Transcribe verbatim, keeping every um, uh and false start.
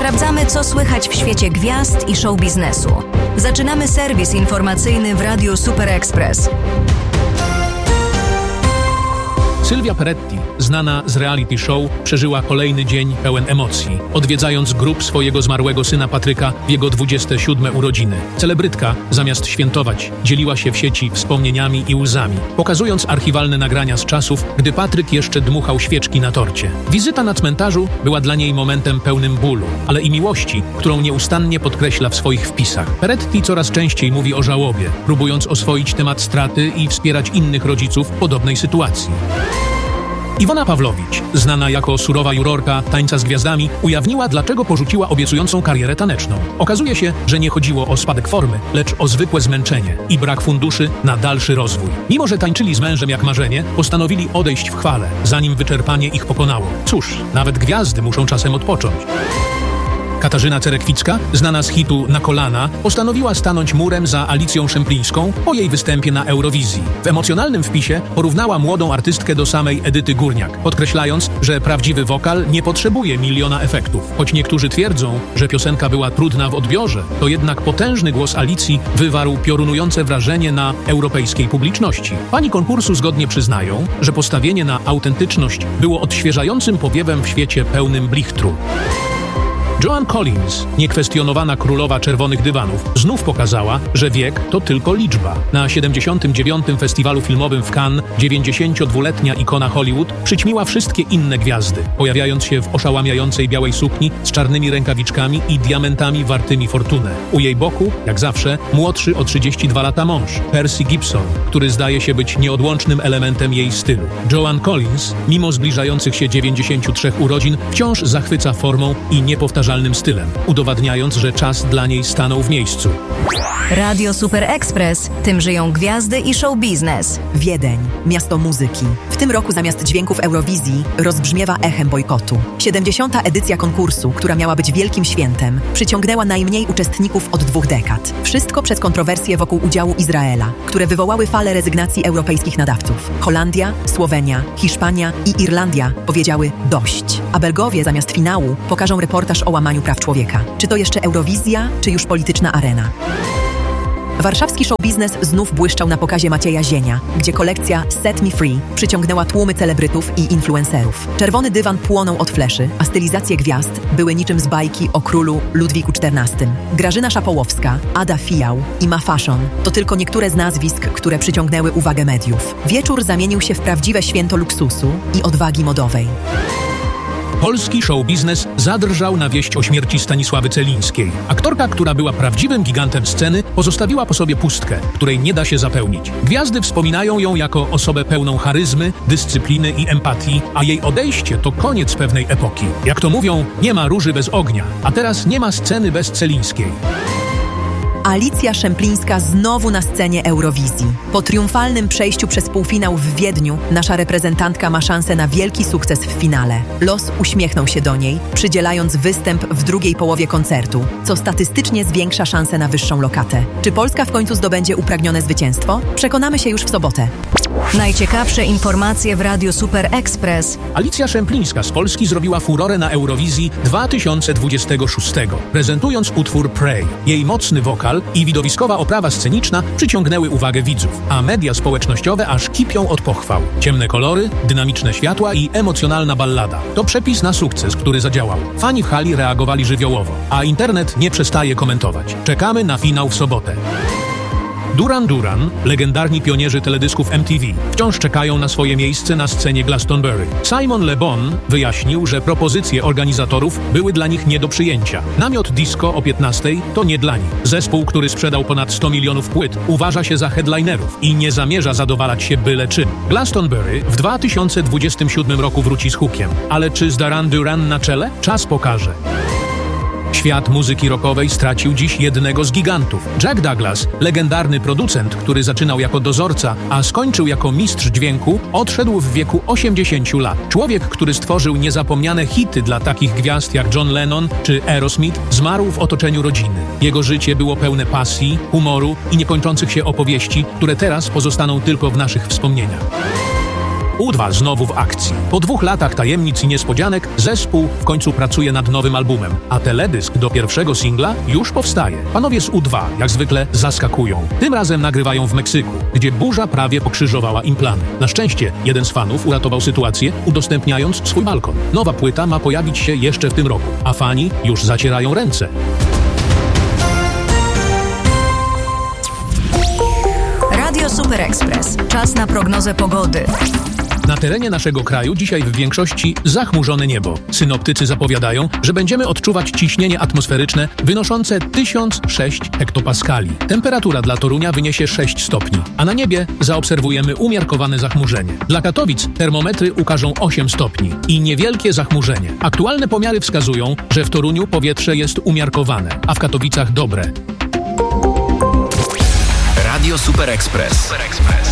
Sprawdzamy, co słychać w świecie gwiazd i show biznesu. Zaczynamy serwis informacyjny w Radiu Super Express. Sylwia Peretti, znana z reality show, przeżyła kolejny dzień pełen emocji, odwiedzając grób swojego zmarłego syna Patryka w jego dwudzieste siódme urodziny. Celebrytka, zamiast świętować, dzieliła się w sieci wspomnieniami i łzami, pokazując archiwalne nagrania z czasów, gdy Patryk jeszcze dmuchał świeczki na torcie. Wizyta na cmentarzu była dla niej momentem pełnym bólu, ale i miłości, którą nieustannie podkreśla w swoich wpisach. Peretti coraz częściej mówi o żałobie, próbując oswoić temat straty i wspierać innych rodziców w podobnej sytuacji. Iwona Pawłowicz, znana jako surowa jurorka Tańca z Gwiazdami, ujawniła, dlaczego porzuciła obiecującą karierę taneczną. Okazuje się, że nie chodziło o spadek formy, lecz o zwykłe zmęczenie i brak funduszy na dalszy rozwój. Mimo że tańczyli z mężem jak marzenie, postanowili odejść w chwale, zanim wyczerpanie ich pokonało. Cóż, nawet gwiazdy muszą czasem odpocząć. Katarzyna Cerekwicka, znana z hitu Na kolana, postanowiła stanąć murem za Alicją Szemplińską po jej występie na Eurowizji. W emocjonalnym wpisie porównała młodą artystkę do samej Edyty Górniak, podkreślając, że prawdziwy wokal nie potrzebuje miliona efektów. Choć niektórzy twierdzą, że piosenka była trudna w odbiorze, to jednak potężny głos Alicji wywarł piorunujące wrażenie na europejskiej publiczności. Pani konkursu zgodnie przyznają, że postawienie na autentyczność było odświeżającym powiewem w świecie pełnym blichtru. Joan Collins, niekwestionowana królowa czerwonych dywanów, znów pokazała, że wiek to tylko liczba. Na siedemdziesiątym dziewiątym Festiwalu Filmowym w Cannes dziewięćdziesięciodwuletnia ikona Hollywood przyćmiła wszystkie inne gwiazdy, pojawiając się w oszałamiającej białej sukni z czarnymi rękawiczkami i diamentami wartymi fortunę. U jej boku, jak zawsze, młodszy o trzydzieści dwa lata mąż, Percy Gibson, który zdaje się być nieodłącznym elementem jej stylu. Joan Collins, mimo zbliżających się dziewięćdziesięciu trzech urodzin, wciąż zachwyca formą i niepowtarzalnym stylem, udowadniając, że czas dla niej stanął w miejscu. Radio Super Express. Tym żyją gwiazdy i show biznes. Wiedeń, miasto muzyki. W tym roku zamiast dźwięków Eurowizji rozbrzmiewa echem bojkotu. siedemdziesiąta edycja konkursu, która miała być wielkim świętem, przyciągnęła najmniej uczestników od dwóch dekad. Wszystko przez kontrowersje wokół udziału Izraela, które wywołały falę rezygnacji europejskich nadawców. Holandia, Słowenia, Hiszpania i Irlandia powiedziały dość. A Belgowie zamiast finału pokażą reportaż o łamaniu praw człowieka. Czy to jeszcze Eurowizja, czy już polityczna arena? Warszawski show biznes znów błyszczał na pokazie Macieja Zienia, gdzie kolekcja Set Me Free przyciągnęła tłumy celebrytów i influencerów. Czerwony dywan płonął od fleszy, a stylizacje gwiazd były niczym z bajki o królu Ludwiku czternastym. Grażyna Szapołowska, Ada Fijał i Ma Fashion to tylko niektóre z nazwisk, które przyciągnęły uwagę mediów. Wieczór zamienił się w prawdziwe święto luksusu i odwagi modowej. Polski show biznes zadrżał na wieść o śmierci Stanisławy Celińskiej. Aktorka, która była prawdziwym gigantem sceny, pozostawiła po sobie pustkę, której nie da się zapełnić. Gwiazdy wspominają ją jako osobę pełną charyzmy, dyscypliny i empatii, a jej odejście to koniec pewnej epoki. Jak to mówią, nie ma róży bez ognia, a teraz nie ma sceny bez Celińskiej. Alicja Szemplińska znowu na scenie Eurowizji. Po triumfalnym przejściu przez półfinał w Wiedniu nasza reprezentantka ma szansę na wielki sukces w finale. Los uśmiechnął się do niej, przydzielając występ w drugiej połowie koncertu, co statystycznie zwiększa szanse na wyższą lokatę. Czy Polska w końcu zdobędzie upragnione zwycięstwo? Przekonamy się już w sobotę. Najciekawsze informacje w Radiu Super Express. Alicja Szemplińska z Polski zrobiła furorę na Eurowizji dwa tysiące dwudziestego szóstego, prezentując utwór Pray. Jej mocny wokal i widowiskowa oprawa sceniczna przyciągnęły uwagę widzów, a media społecznościowe aż kipią od pochwał. Ciemne kolory, dynamiczne światła i emocjonalna ballada. To przepis na sukces, który zadziałał. Fani w hali reagowali żywiołowo, a internet nie przestaje komentować. Czekamy na finał w sobotę. Duran Duran, legendarni pionierzy teledysków M T V, wciąż czekają na swoje miejsce na scenie Glastonbury. Simon Le Bon wyjaśnił, że propozycje organizatorów były dla nich nie do przyjęcia. Namiot disco o piętnastej to nie dla nich. Zespół, który sprzedał ponad sto milionów płyt, uważa się za headlinerów i nie zamierza zadowalać się byle czym. Glastonbury w dwa tysiące dwudziestym siódmym roku wróci z hukiem. Ale czy z Duran Duran na czele? Czas pokaże. Świat muzyki rockowej stracił dziś jednego z gigantów. Jack Douglas, legendarny producent, który zaczynał jako dozorca, a skończył jako mistrz dźwięku, odszedł w wieku osiemdziesięciu lat. Człowiek, który stworzył niezapomniane hity dla takich gwiazd jak John Lennon czy Aerosmith, zmarł w otoczeniu rodziny. Jego życie było pełne pasji, humoru i niekończących się opowieści, które teraz pozostaną tylko w naszych wspomnieniach. U dwa znowu w akcji. Po dwóch latach tajemnic i niespodzianek zespół w końcu pracuje nad nowym albumem, a teledysk do pierwszego singla już powstaje. Panowie z U dwa jak zwykle zaskakują. Tym razem nagrywają w Meksyku, gdzie burza prawie pokrzyżowała im plany. Na szczęście jeden z fanów uratował sytuację, udostępniając swój balkon. Nowa płyta ma pojawić się jeszcze w tym roku, a fani już zacierają ręce. Radio Super Express. Czas na prognozę pogody. Na terenie naszego kraju dzisiaj w większości zachmurzone niebo. Synoptycy zapowiadają, że będziemy odczuwać ciśnienie atmosferyczne wynoszące tysiąc sześć hektopaskali. Temperatura dla Torunia wyniesie sześć stopni, a na niebie zaobserwujemy umiarkowane zachmurzenie. Dla Katowic termometry ukażą osiem stopni i niewielkie zachmurzenie. Aktualne pomiary wskazują, że w Toruniu powietrze jest umiarkowane, a w Katowicach dobre. Radio Super Express. Super Express.